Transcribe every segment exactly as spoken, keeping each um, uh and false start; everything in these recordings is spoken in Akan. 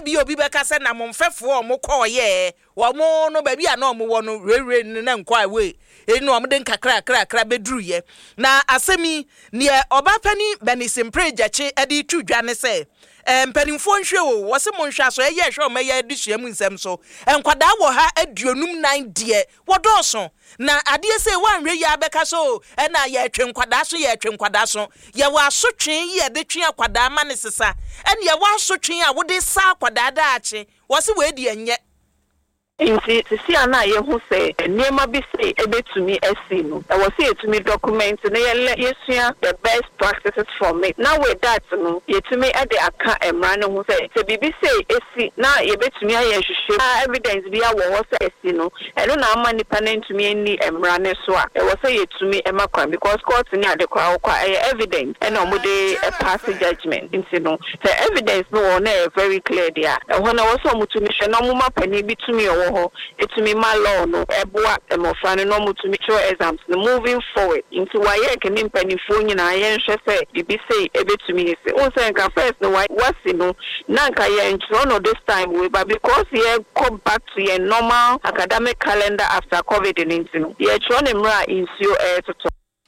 ebi obi beka se na momfefo o mo kọ ye wo mo no ba bi a na mo wo no rere na nkwa we enu omde nkakra kra kra beduru ye na asemi ne oba pani Benisim Prejachi edi tu dwane se mpanimfo nhwe wo wo se mo nhwa so eye hwe o ma ye adusua mu nsem so enkwada wo ha aduonum nan de wodoso na ade se wanhwe ya beka so e na ye twe nkwada so ye twe nkwada so ye wo asotwe ye de twe akwada ma ne sesa ene ye wo asotwe a wo de sa akwada da ache wo se we di enye Inti sisi ana ye hu se niema bi se ebetumi esi no e was etumi document na ye yesua the best practices from it now with that no yetumi e de aka emra ne hu se se bibi se esi na ye betumi aye hwehwe evidence bi a wo se esi no e no na ama nipa na ntumi eni emra ne so a e was yetumi e makwan because court ni ade kwa kwa evidence and no de pass judgment inti no the evidence no na very clear there e ho na wo so mutumi hwe na mo mapani bi tumi o etumi ma law no eboa emofra no mutumi cho exams no moving forward into why can impanifo nyina ye nhwe se bibi say ebetumi ese o say nka first no why wasi no na nka ye ntro no this time we but because ye come back to your normal academic calendar after COVID nineteen ye tro ne mra insio e toto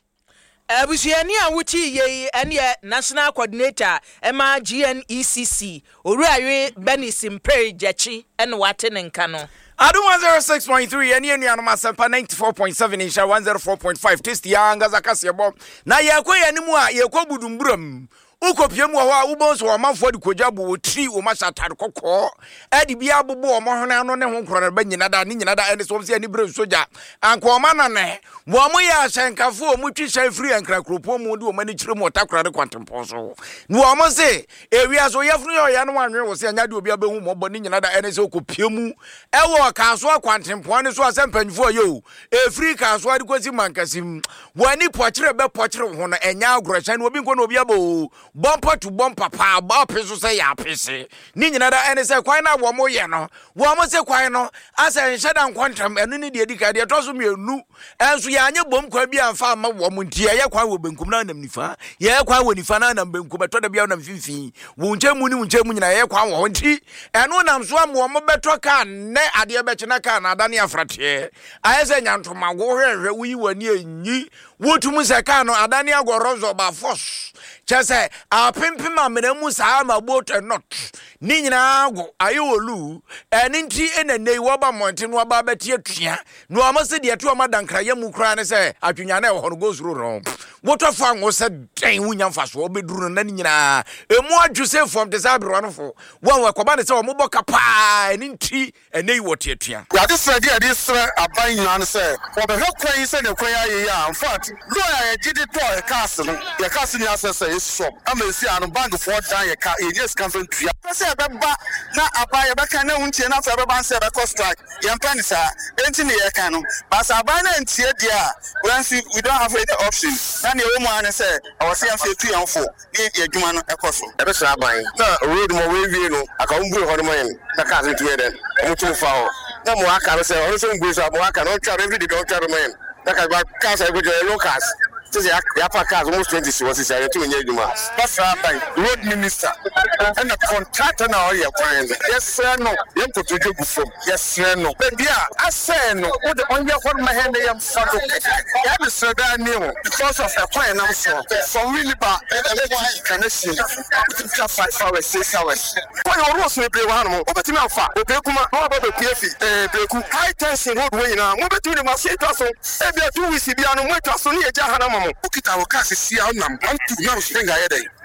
Abusiani a wuti ye ene national coordinator ema G N E C C Oruawe Benisim Prejachi ene wate ne nka no Adu one oh six point three ene enu anoma sempa ninety-four point seven insha one oh four point five test ya ngaza kase bo na ye koye animu a ye ko budumburam ukopiem wo ho ubonso wo manfo de kojabu wo tri wo mashatare kokko edi bia bobo wo mohone ano ne ho nkoro ba nyina da ne nyina da ene so se ani bre soja anko ma na ne wo mo ya hyenkafo wo mutwi hyen free ankra kropo mu de wo mani kire mu otakora de kwantempo so ne wo mo se ewia so yefunu yo ya no anwe wo se anya de obi abehu mo bo ne nyina da ene se okopiemu e wo kaso kwantempo ne so asempanyfo yo e free kaso de kosi mankasim wo ani pochire be pochire ho no enya agorhyan obi nko no obi abo bumper to bumper pa ba peso say ya pese ni nyina da ene say kwan na wo mo ye no wo mo say kwan no asa nheda nkontram enu ni de edika de toso mienu enso ya anye bom kwa bi amfa ma wo mo ntie ye kwan wo benkum na nam nifa ye kwan wo nifa na nam benkum beto da bia nam fifi wo nchemu ni nchemu nyina ye kwan wo nti enu nam so am wo mo beto ka ne ade be chena ka na adane afrate ayese nyantoma wo hwehwe wo yi wani enyi wotumu se ka no adane agorozo ba force chese a pimpim amenemu saa ma boat not ni nyina go ayewolu eni nti enenei wo ba monte no ba betie tua no amase de to ma dankraya mu kra ne se atwunya na e ho no go zuru ro wotofa ngo se den wunya mfaso obeduru na ni nyina emu adwuse from the sabro no fo won we koba ne se wo moboka pa eni nti enei wo tie tua ya this ready at this aban nyina ne se wo be hekwan se ne kwan aye ya in fact no ya gidi to e castle ya castle ni asese is shop amesi anu bank for dan ye ka e just come from tua se be ba na aban ye be kan na untie na fa be ban se be cost strike ye mpa ni sa enti ne ye kan no but aban na ntie dia we don't have any option na ne wo mu ane se o se am fe tu yan fo ni adwuma no ekoso e be sa aban na road mo we wie no aka umburu ho no yen na ka se tu ye den mo tu fa ho na mo aka se o se ngwe so mo aka no twa every day don't twa no yen na ka gba ka se go je locals say ya pa cars almost twenty was say ya tu nye adwuma that's right road minister and the contractor na all your clients yes sir no yem ko to jogu from yes sir no but dia I say no what the on your for my hand yam fado ya be sir da new because of the plan am so from really ba connection with the five hours six hours when you rush me play one mo obetimi afa obekuma no ba be P F eh breku high tension road way na mo betimi ma say to so e be two weeks bia no mo to so ni e ja hana mo ukita wo ka sisi a nam antu na springa ye dey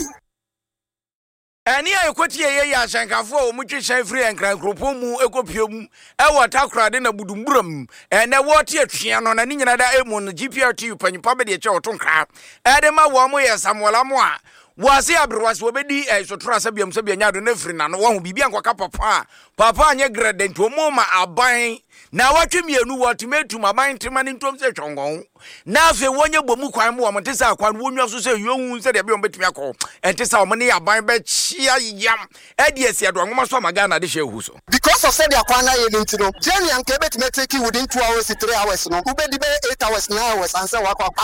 eni ayekotie ye ya hyenkafo o mutwe hyen free enkran kropo mu ekopiemu e wota krade na budumburam ene wote atwea no na ni nyina da emu no G P R T panyipa be de che woto nkra e de ma wo mo ye samola mo a wase abrwas obedi e so tora sabiam sabia nyado na firi na no wo bibia nkwaka papa papa anye gradent o mo ma aban na watwemienu ultimatum aban tema ni ntom se twongon na afi wonye bomu kwan mo mo tesa kwan wonwa so se yohu se de be betumi akọ entesa o mo ne aban be chia yam e de esi ado nwoma so maga na de hye hu so because of said akwan na ye nti no journey anke betumi take within two hours three hours no ubedi be eight hours nine hours and say wakọ